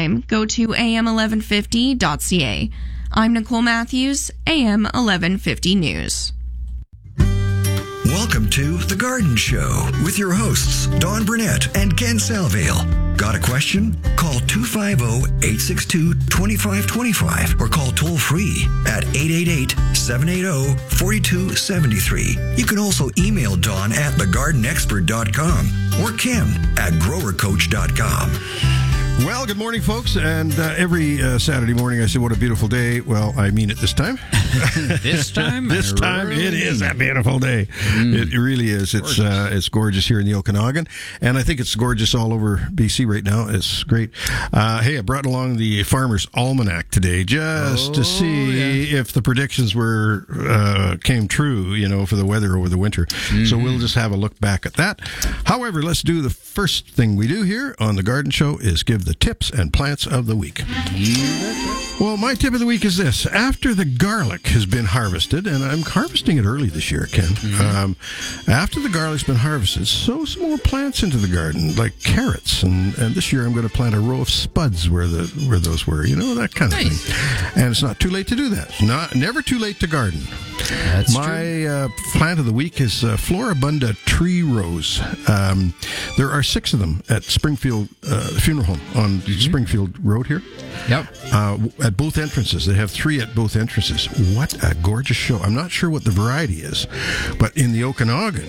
time, go to am1150.ca. I'm Nicole Matthews, AM 1150 News. Welcome to The Garden Show with your hosts, Dawn Burnett and Ken Salvale. Got a question? Call 250-862-2525 or call toll free at 888-780-4273. You can also email Dawn at thegardenexpert.com or Ken at growercoach.com. Well, good morning, folks. And every Saturday morning I say, what a beautiful day. Well, I mean it this time. This time? This time it is a beautiful day. It really is. It's gorgeous here in the Okanagan. And I think it's gorgeous all over BC right now. It's great. Hey, I brought along the Farmer's Almanac today just to see if the predictions came true, for the weather over the winter. So we'll just have a look back at that. However, let's do the first thing we do here on The Garden Show is give the tips and plants of the week. Well, my tip of the week is this. After the garlic has been harvested, and I'm harvesting it early this year, Ken. After the garlic's been harvested, sow some more plants into the garden, like carrots. And this year I'm going to plant a row of spuds where those were, that kind of thing. And it's not too late to do that. Never too late to garden. That's my true. Plant of the week is Floribunda tree rose. There are 6 of them at Springfield Funeral Home on Springfield Road here. Yep. At both entrances. They have 3 at both entrances. What a gorgeous show. I'm not sure what the variety is, but in the Okanagan,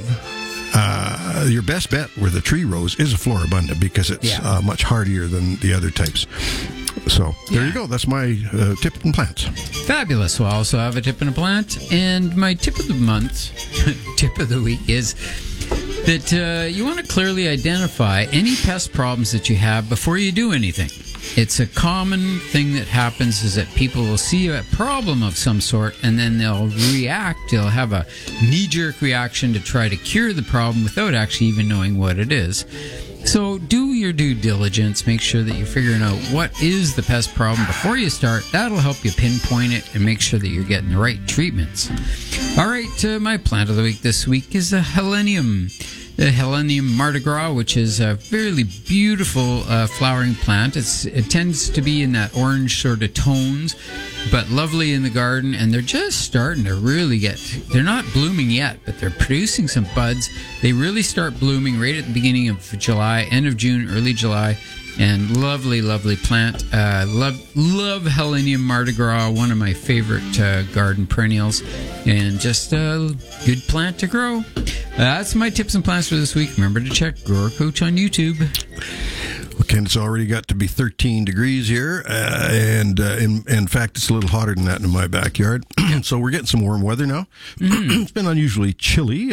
your best bet where the tree rose is a Floribunda because it's much hardier than the other types. So there you go. That's my tip and plants. Fabulous. Well, I also have a tip and a plant. And my tip of the month, tip of the week is that you want to clearly identify any pest problems that you have before you do anything. It's a common thing that happens is that people will see a problem of some sort and then they'll react. They'll have a knee-jerk reaction to try to cure the problem without actually even knowing what it is. So do your due diligence. Make sure that you're figuring out what is the pest problem before you start. That'll help you pinpoint it and make sure that you're getting the right treatments. All right, my plant of the week this week is a helenium. The Helenium Mardi Gras, which is a fairly beautiful flowering plant. It tends to be in that orange sort of tones, but lovely in the garden. And they're just starting to really they're not blooming yet, but they're producing some buds. They really start blooming right at the beginning of July, end of June, early July. And lovely, lovely plant. Love Helenium Mardi Gras, one of my favorite garden perennials. And just a good plant to grow. That's my tips and plants for this week. Remember to check Grower Coach on YouTube. Well, Ken, it's already got to be 13 degrees here, and in fact, it's a little hotter than that in my backyard. So we're getting some warm weather now. It's been unusually chilly.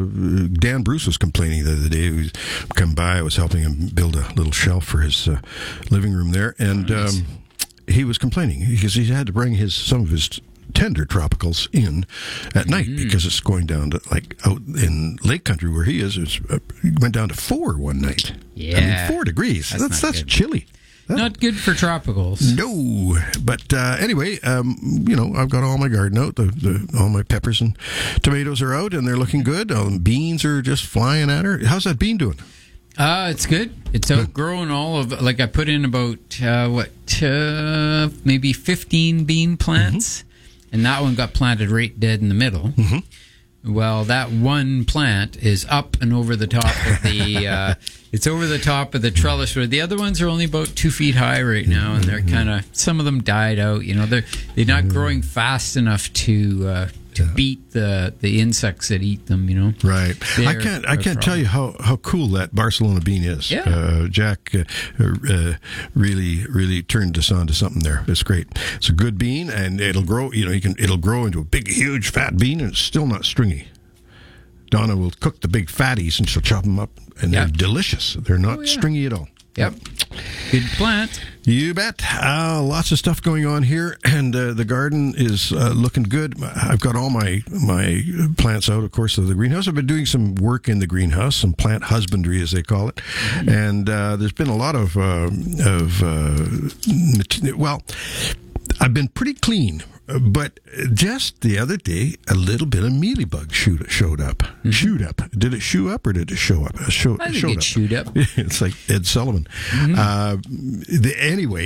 Dan Bruce was complaining the other day. He was come by. I was helping him build a little shelf for his living room there, and he was complaining because he had to bring some of his tender tropicals in at night because it's going down to out in Lake Country where he is. It went down to 4 one night. Yeah, I mean 4 degrees. That's chilly. Not good for tropicals. No, but anyway, I've got all my garden out. All my peppers and tomatoes are out, and they're looking good. Beans are just flying at her. How's that bean doing? It's good. It's outgrowing all of, I put in about, maybe 15 bean plants. And that one got planted right dead in the middle. Well, that one plant is up and over the top of the it's over the top of the trellis. Where the other ones are only about 2 feet high right now, and they're kind of, some of them died out. They're not growing fast enough to beat the insects that eat them. Right. I can't tell you how cool that Barcelona bean is. Yeah. Jack really turned us on to something there. It's great. It's a good bean, and it'll grow. It'll grow into a big, huge, fat bean, and it's still not stringy. Donna will cook the big fatties, and she'll chop them up, and they're delicious. They're not stringy at all. Yep. Good plant. You bet. Lots of stuff going on here, and the garden is looking good. I've got all my plants out, of course, of the greenhouse. I've been doing some work in the greenhouse, some plant husbandry, as they call it. And there's been a lot of I've been pretty clean. But just the other day, a little bit of mealybug showed up. Shoot up. Did it shoe up or did it show up? I think it showed up. It's like Ed Sullivan. Anyway,